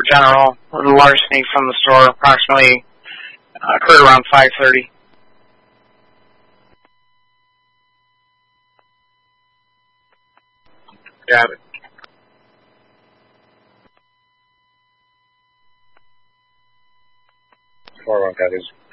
general. The larceny from the store approximately occurred around 5:30. Got it. Got it.